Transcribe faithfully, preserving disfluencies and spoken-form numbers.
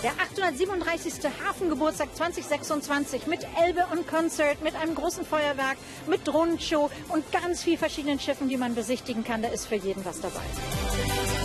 Der achthundertsiebenunddreißigste Hafengeburtstag zweitausendsechsundzwanzig mit Elbe und Konzert, mit einem großen Feuerwerk, mit Drohnenshow und ganz vielen verschiedenen Schiffen, die man besichtigen kann. Da ist für jeden was dabei.